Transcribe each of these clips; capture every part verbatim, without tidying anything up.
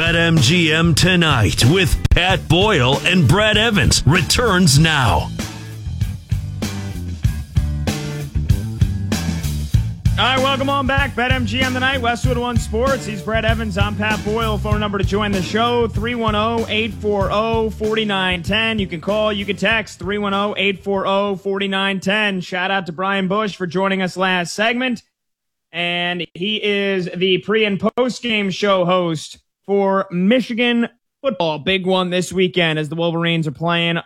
BetMGM Tonight with Pat Boyle and Brad Evans returns now. All right, welcome on back. BetMGM Tonight, Westwood One Sports. He's Brad Evans. I'm Pat Boyle. Phone number to join the show, three one zero, eight four zero, four nine one zero. You can call, you can text, three one zero, eight four zero, four nine one zero. Shout out to Brian Bush for joining us last segment. And he is the pre- and post-game show host for Michigan football. Big one this weekend as the Wolverines are playing.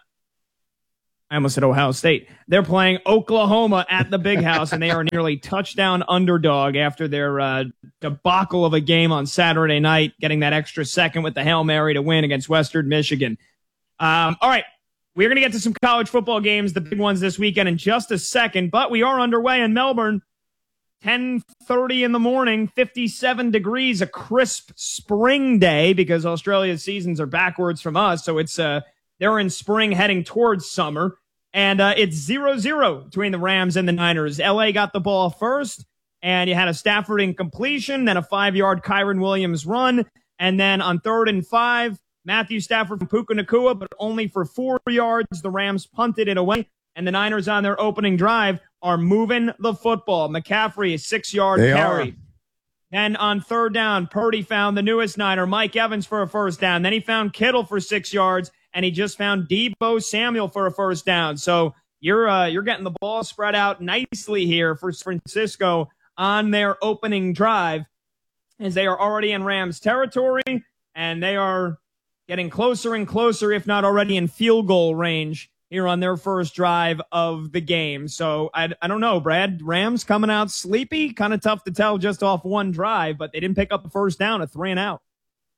I almost said Ohio State. They're playing Oklahoma at the Big House, and they are nearly touchdown underdog after their uh, debacle of a game on Saturday night, getting that extra second with the Hail Mary to win against Western Michigan. Um, all right, we're going to get to some college football games, the big ones this weekend in just a second, but we are underway in Melbourne. ten thirty in the morning, fifty-seven degrees, a crisp spring day because Australia's seasons are backwards from us, so it's uh, they're in spring heading towards summer. And uh, it's zero zero between the Rams and the Niners. L A got the ball first, and you had a Stafford incompletion, then a five-yard Kyron Williams run, and then on third and five, Matthew Stafford from Puka Nacua, but only for four yards. The Rams punted it away, and the Niners on their opening drive are moving the football. McCaffrey, a six-yard They carry. are. Then on third down, Purdy found the newest Niner, Mike Evans, for a first down. Then he found Kittle for six yards. And he just found Deebo Samuel for a first down. So you're uh, you're getting the ball spread out nicely here for Francisco on their opening drive, as they are already in Rams territory, and they are getting closer and closer, if not already in field goal range here on their first drive of the game. So I, I don't know, Brad. Rams coming out sleepy, kind of tough to tell just off one drive, but they didn't pick up the first down, a three and out.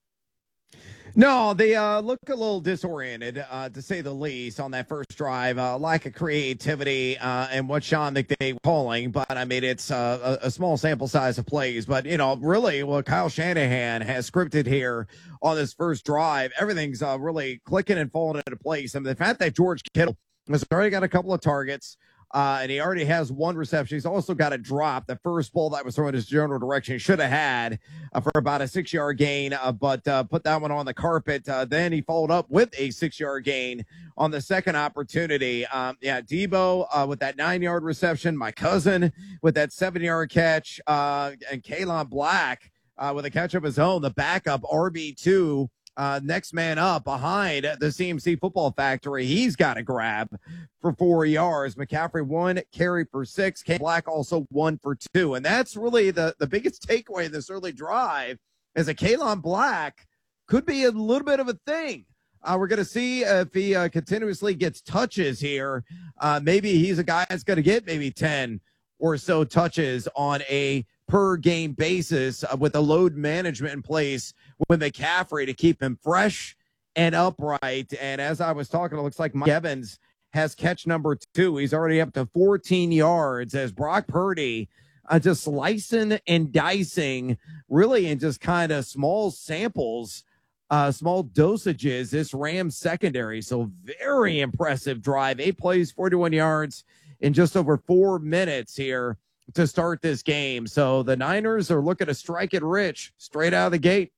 No, they uh, look a little disoriented, uh, to say the least, on that first drive. Uh, lack of creativity uh, and what Sean McVay calling, but I mean, it's uh, a, a small sample size of plays. But, you know, really what Kyle Shanahan has scripted here on this first drive, everything's uh, really clicking and falling into place. I mean, the fact that George Kittle has already got a couple of targets, Uh, and he already has one reception. He's also got a drop. The first ball that was thrown in his general direction he should have had uh, for about a six-yard gain, uh, but uh, put that one on the carpet. Uh, then he followed up with a six-yard gain on the second opportunity. Um, yeah, Deebo uh, with that nine-yard reception. My cousin with that seven-yard catch. Uh, and Kalon Black uh, with a catch of his own, the backup R B two. Uh, next man up behind the C M C Football Factory. He's got a grab for four yards. McCaffrey one carry for six. K Black also one for two. And that's really the, the biggest takeaway in this early drive is that Kalon Black could be a little bit of a thing. Uh, we're going to see if he uh, continuously gets touches here. Uh, maybe he's a guy that's going to get maybe ten or so touches on a per game basis uh, with the load management in place with McCaffrey to keep him fresh and upright. And as I was talking, it looks like Mike Evans has catch number two. He's already up to fourteen yards as Brock Purdy uh, just slicing and dicing really in just kind of small samples, uh, small dosages, this Rams secondary. So very impressive drive. Eight plays, forty-one yards in just over four minutes here to start this game. So the Niners are looking to strike it rich straight out of the gate.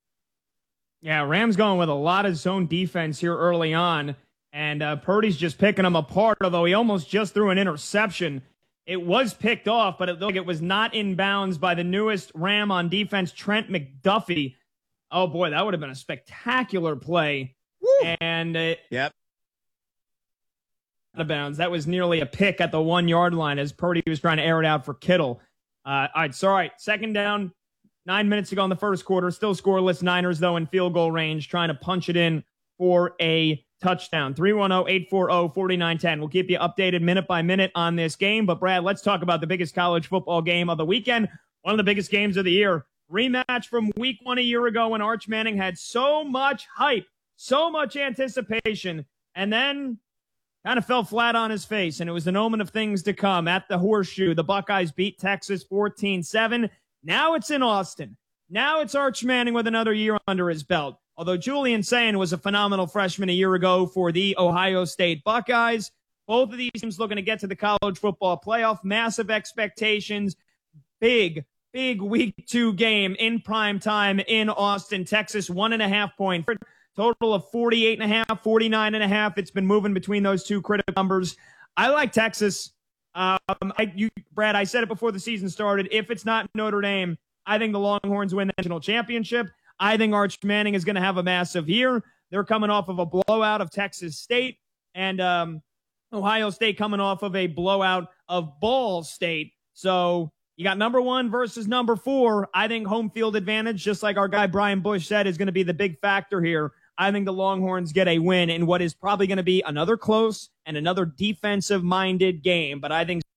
Yeah, Rams going with a lot of zone defense here early on, and uh, Purdy's just picking them apart, although he almost just threw an interception. It was picked off, but it looked like it was not in bounds by the newest Ram on defense, Trent McDuffie. Oh, boy, that would have been a spectacular play. Woo. And uh, yep. Out of bounds. That was nearly a pick at the one-yard line as Purdy was trying to air it out for Kittle. Uh, all right, so all right, second down. Nine minutes ago in the first quarter, still scoreless. Niners, though, in field goal range, trying to punch it in for a touchdown. three one zero, eight four zero, four nine one zero. We'll keep you updated minute by minute on this game. But, Brad, let's talk about the biggest college football game of the weekend, one of the biggest games of the year. Rematch from week one a year ago when Arch Manning had so much hype, so much anticipation, and then kind of fell flat on his face, and it was an omen of things to come. At the Horseshoe, the Buckeyes beat Texas fourteen seven. Now it's in Austin. Now it's Arch Manning with another year under his belt. Although Julian Sayin was a phenomenal freshman a year ago for the Ohio State Buckeyes, both of these teams looking to get to the college football playoff. Massive expectations, big big week two game in prime time in Austin, Texas. One and a half point. Total of forty-eight and a half, forty-nine and a half. It's been moving between those two critical numbers. I like Texas. Um, I, you, Brad, I said it before the season started. If it's not Notre Dame, I think the Longhorns win the national championship. I think Arch Manning is going to have a massive year. They're coming off of a blowout of Texas State, and um, Ohio State coming off of a blowout of Ball State. So you got number one versus number four. I think home field advantage, just like our guy Brian Bush said, is going to be the big factor here. I think the Longhorns get a win in what is probably going to be another close and another defensive-minded game. But I think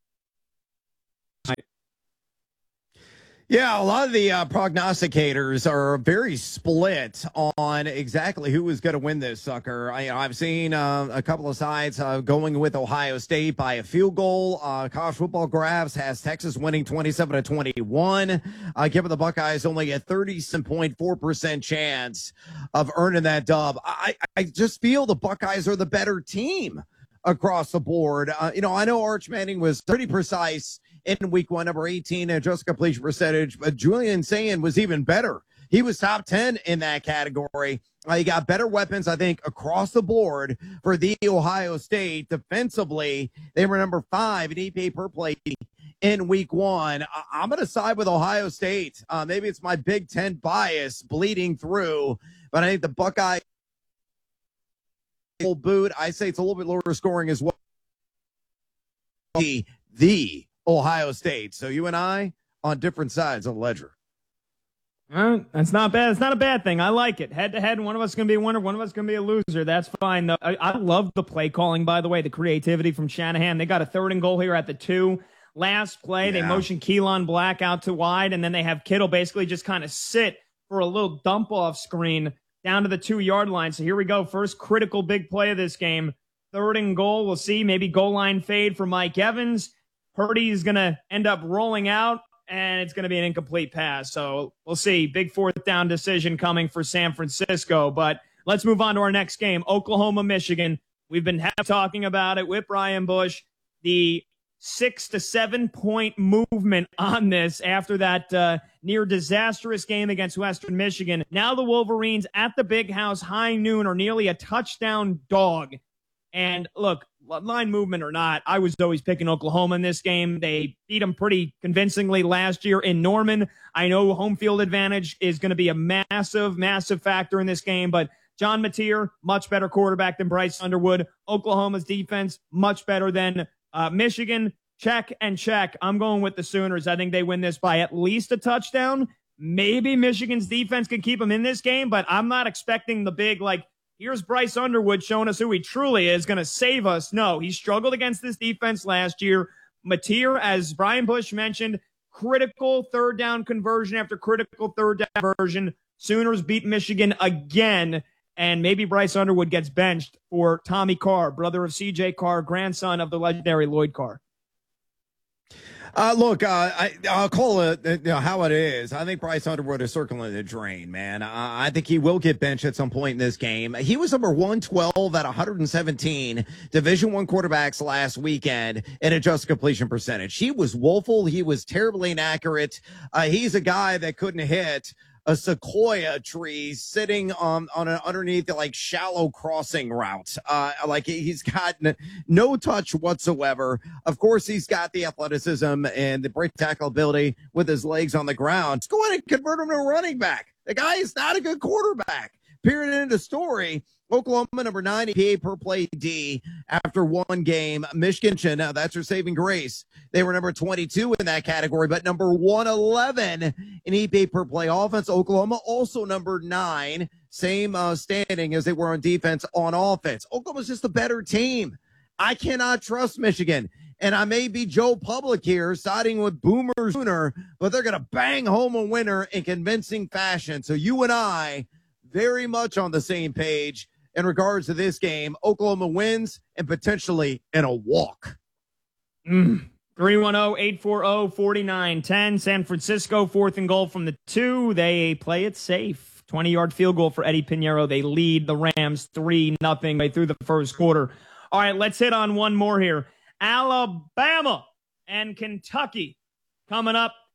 Yeah, a lot of the uh, prognosticators are very split on exactly who is going to win this sucker. I, I've seen uh, a couple of sides uh, going with Ohio State by a field goal. Uh, College Football Graphs has Texas winning twenty-seven to twenty-one, uh, giving the Buckeyes only a thirty-seven point four percent chance of earning that dub. I, I just feel the Buckeyes are the better team across the board. Uh, you know, I know Arch Manning was pretty precise in week one, number eighteen, adjusted completion percentage, but Julian Sayin was even better. He was top ten in that category. Uh, he got better weapons, I think, across the board for the Ohio State. Defensively, they were number five in E P A per play in week one. I- I'm going to side with Ohio State. Uh, maybe it's my Big Ten bias bleeding through, but I think the Buckeye boot, I say it's a little bit lower scoring as well. The, the Ohio State. So you and I on different sides of the ledger. Uh, that's not bad. It's not a bad thing. I like it. Head to head, one of us is going to be a winner, one of us is going to be a loser. That's fine, though. I, I love the play calling, by the way, the creativity from Shanahan. They got a third and goal here at the two. Last play, yeah. They motion Keelan Black out to wide, and then they have Kittle basically just kind of sit for a little dump-off screen down to the two-yard line. So here we go. First critical big play of this game. Third and goal. We'll see. Maybe goal line fade for Mike Evans. Purdy is going to end up rolling out, and it's going to be an incomplete pass. So we'll see. Big fourth down decision coming for San Francisco. But let's move on to our next game, Oklahoma, Michigan. We've been talking about it with Brian Bush. The six to seven point movement on this after that uh, near disastrous game against Western Michigan. Now the Wolverines at the Big House, high noon, are nearly a touchdown dog. And look, line movement or not, I was always picking Oklahoma in this game. They beat them pretty convincingly last year in Norman. I know home field advantage is going to be a massive, massive factor in this game, but John Mateer, much better quarterback than Bryce Underwood. Oklahoma's defense, much better than uh, Michigan. Check and check. I'm going with the Sooners. I think they win this by at least a touchdown. Maybe Michigan's defense can keep them in this game, but I'm not expecting the big, like, here's Bryce Underwood showing us who he truly is, going to save us. No, he struggled against this defense last year. Mateer, as Brian Bush mentioned, critical third down conversion after critical third down conversion. Sooners beat Michigan again, and maybe Bryce Underwood gets benched for Tommy Carr, brother of C J Carr, grandson of the legendary Lloyd Carr. Uh, look, uh, I, I'll call it you know, how it is. I think Bryce Underwood is circling the drain, man. Uh, I think he will get benched at some point in this game. He was number one twelve out of one hundred seventeen Division One quarterbacks last weekend in adjusted completion percentage. He was woeful. He was terribly inaccurate. Uh, he's a guy that couldn't hit a sequoia tree sitting on on an underneath the like shallow crossing route. Uh, like he's got n- no touch whatsoever. Of course, he's got the athleticism and the break tackle ability with his legs on the ground. Let's go ahead and convert him to a running back. The guy is not a good quarterback. Period. End of story. Oklahoma, number nine, E P A per play D after one game. Michigan, now that's their saving grace. They were number twenty-two in that category, but number one eleven in E P A per play offense. Oklahoma also number nine, same uh, standing as they were on defense on offense. Oklahoma's just a better team. I cannot trust Michigan. And I may be Joe Public here, siding with Boomer Sooner, but they're going to bang home a winner in convincing fashion. So you and I, very much on the same page in regards to this game. Oklahoma wins and potentially in a walk. Mm. three one zero, eight four zero, four nine one zero. San Francisco, fourth and goal from the two. They play it safe. twenty-yard field goal for Eddie Pinheiro. They lead the Rams three nothing way through the first quarter. All right, let's hit on one more here. Alabama and Kentucky coming up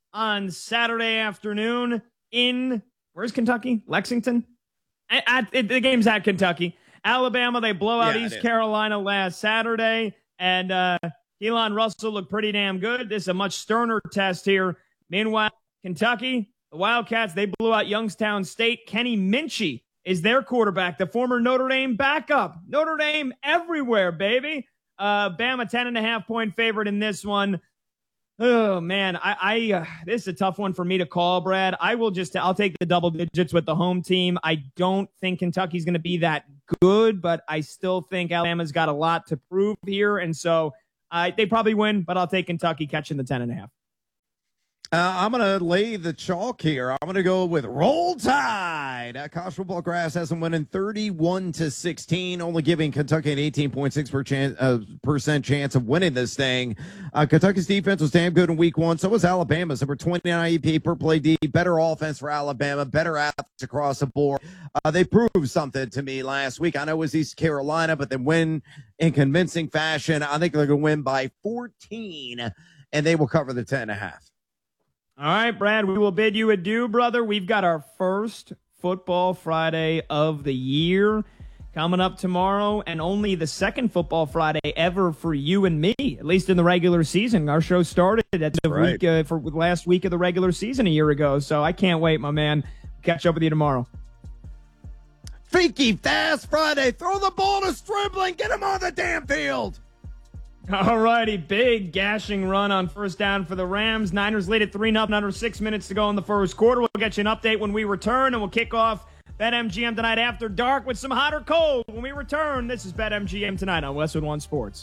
on Saturday afternoon in, where's Kentucky? Lexington? At, at, at, the game's at Kentucky. Alabama, they blow out yeah, East Carolina last Saturday, and uh, Elon Russell looked pretty damn good. This is a much sterner test here. Meanwhile, Kentucky, the Wildcats, they blew out Youngstown State. Kenny Minchie is their quarterback, the former Notre Dame backup. Notre Dame everywhere, baby. Uh, Bama, ten and a half point favorite in this one. Oh, man, I, I uh, this is a tough one for me to call, Brad. I will just, I'll take the double digits with the home team. I don't think Kentucky's going to be that good, but I still think Alabama's got a lot to prove here. And so uh, they probably win, but I'll take Kentucky catching the ten and a half. Uh, I'm going to lay the chalk here. I'm going to go with Roll Tide. Uh, College football grass has them winning thirty-one to sixteen, only giving Kentucky an eighteen point six percent uh, percent chance of winning this thing. Uh, Kentucky's defense was damn good in week one. So was Alabama's. Number twenty-nine I E P per play D. Better offense for Alabama. Better athletes across the board. Uh, they proved something to me last week. I know it was East Carolina, but they win in convincing fashion. I think they're going to win by fourteen, and they will cover the ten and a half. All right, Brad, we will bid you adieu, brother. We've got our first Football Friday of the year coming up tomorrow, and only the second Football Friday ever for you and me, at least in the regular season. Our show started at the right. week uh, for last week of the regular season a year ago, so I can't wait, my man. Catch up with you tomorrow. Freaky Fast Friday. Throw the ball to Stribling. Get him on the damn field. All righty, big gashing run on first down for the Rams. Niners lead at three nothing, under six minutes to go in the first quarter. We'll get you an update when we return, and we'll kick off BetMGM tonight after dark with some hot or cold. When we return, this is BetMGM tonight on Westwood One Sports.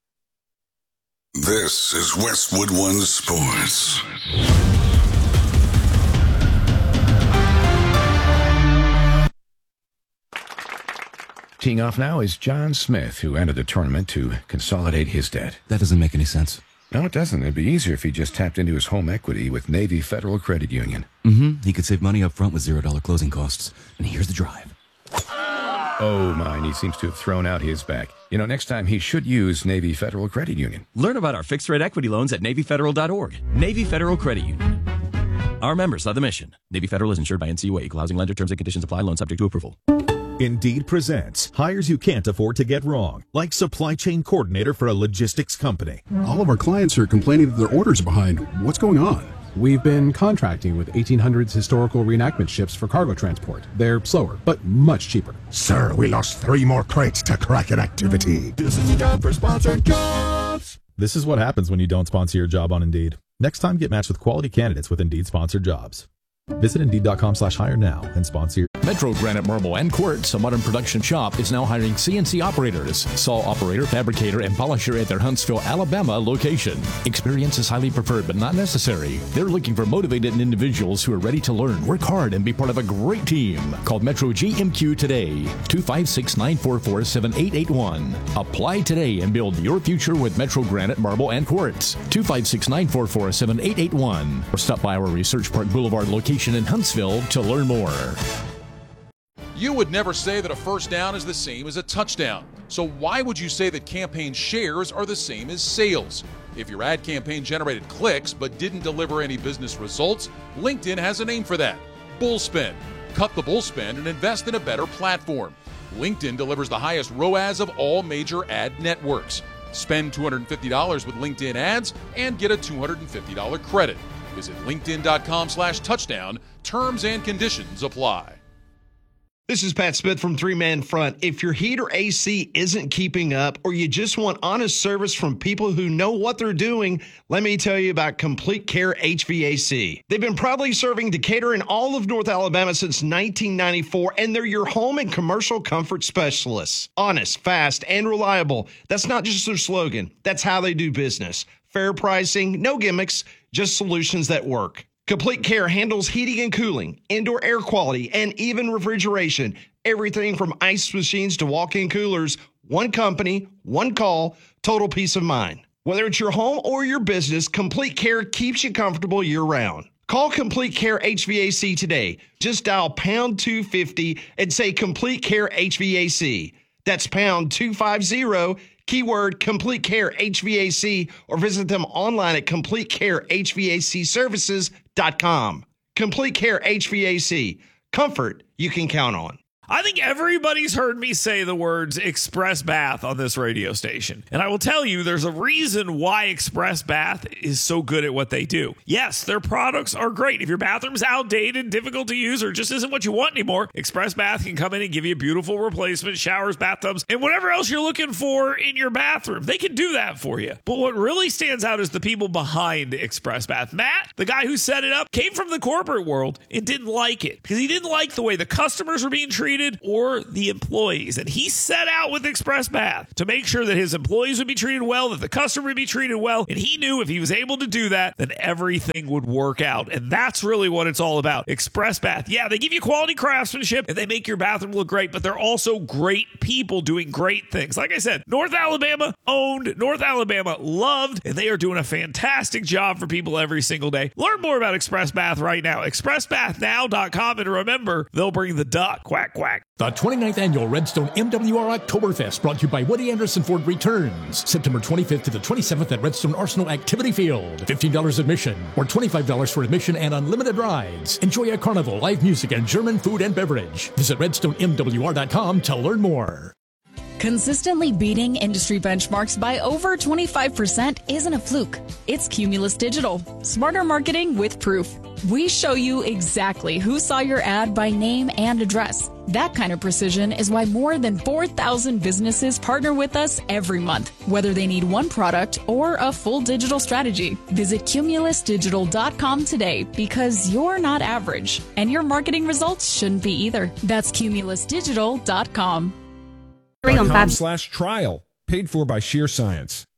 This is Westwood One Sports. Teeing off now is John Smith, who entered the tournament to consolidate his debt. That doesn't make any sense. No, it doesn't. It'd be easier if he just tapped into his home equity with Navy Federal Credit Union. Mm-hmm. He could save money up front with zero dollar closing costs. And here's the drive. Oh, mine. He seems to have thrown out his back. You know, next time he should use Navy Federal Credit Union. Learn about our fixed-rate equity loans at Navy Federal dot org. Navy Federal Credit Union. Our members love the mission. Navy Federal is insured by N C U A. Equal housing lender. Terms and conditions apply. Loan subject to approval. Indeed presents hires you can't afford to get wrong, like supply chain coordinator for a logistics company. All of our clients are complaining that their orders are behind. What's going on? We've been contracting with eighteen hundreds historical reenactment ships for cargo transport. They're slower, but much cheaper. Sir, we lost three more crates to Kraken activity. This is the job for sponsored jobs. This is what happens when you don't sponsor your job on Indeed. Next time, get matched with quality candidates with Indeed sponsored jobs. Visit Indeed.com slash hire now and sponsor your... Metro Granite Marble and Quartz, a modern production shop, is now hiring C N C operators, saw operator, fabricator, and polisher at their Huntsville, Alabama location. Experience is highly preferred but not necessary. They're looking for motivated individuals who are ready to learn, work hard, and be part of a great team. Call Metro G M Q today, two five six, nine four four, seven eight eight one. Apply today and build your future with Metro Granite Marble and Quartz, two five six, nine four four, seven eight eight one. Or stop by our Research Park Boulevard location in Huntsville to learn more. You would never say that a first down is the same as a touchdown. So why would you say that campaign shares are the same as sales? If your ad campaign generated clicks but didn't deliver any business results, LinkedIn has a name for that: Bullspend. Cut the bullspend and invest in a better platform. LinkedIn delivers the highest R O A S of all major ad networks. Spend two hundred fifty dollars with LinkedIn ads and get a two hundred fifty dollars credit. Visit linkedin.com slash touchdown. Terms and conditions apply. This is Pat Smith from Three Man Front. If your heat or A C isn't keeping up, or you just want honest service from people who know what they're doing, let me tell you about Complete Care H V A C. They've been proudly serving Decatur and all of North Alabama since nineteen ninety-four, and they're your home and commercial comfort specialists. Honest, fast, and reliable. That's not just their slogan. That's how they do business. Fair pricing, no gimmicks, just solutions that work. Complete Care handles heating and cooling, indoor air quality, and even refrigeration. Everything from ice machines to walk-in coolers. One company, one call, total peace of mind. Whether it's your home or your business, Complete Care keeps you comfortable year-round. Call Complete Care H V A C today. Just dial pound two fifty and say Complete Care H V A C. That's pound two fifty, keyword Complete Care H V A C, or visit them online at complete care h v a c services dot com. Complete Care H V A C. Comfort you can count on. I think everybody's heard me say the words Express Bath on this radio station. And I will tell you, there's a reason why Express Bath is so good at what they do. Yes, their products are great. If your bathroom's outdated, difficult to use, or just isn't what you want anymore, Express Bath can come in and give you a beautiful replacement, showers, bathtubs, and whatever else you're looking for in your bathroom. They can do that for you. But what really stands out is the people behind Express Bath. Matt, the guy who set it up, came from the corporate world and didn't like it because he didn't like the way the customers were being treated or the employees. And he set out with Express Bath to make sure that his employees would be treated well, that the customer would be treated well. And he knew if he was able to do that, then everything would work out. And that's really what it's all about. Express Bath. Yeah, they give you quality craftsmanship and they make your bathroom look great, but they're also great people doing great things. Like I said, North Alabama owned, North Alabama loved, and they are doing a fantastic job for people every single day. Learn more about Express Bath right now. express bath now dot com. And remember, they'll bring the duck. Quack, quack. The twenty-ninth Annual Redstone M W R Oktoberfest, brought to you by Woody Anderson Ford, returns September twenty-fifth to the twenty-seventh at Redstone Arsenal Activity Field. fifteen dollars admission or twenty-five dollars for admission and unlimited rides. Enjoy a carnival, live music, and German food and beverage. Visit redstone m w r dot com to learn more. Consistently beating industry benchmarks by over twenty-five percent isn't a fluke. It's Cumulus Digital. Smarter marketing with proof. We show you exactly who saw your ad by name and address. That kind of precision is why more than four thousand businesses partner with us every month, whether they need one product or a full digital strategy. Visit cumulus digital dot com today, because you're not average, and your marketing results shouldn't be either. That's cumulus digital dot com. com slash trial, paid for by Sheer Science.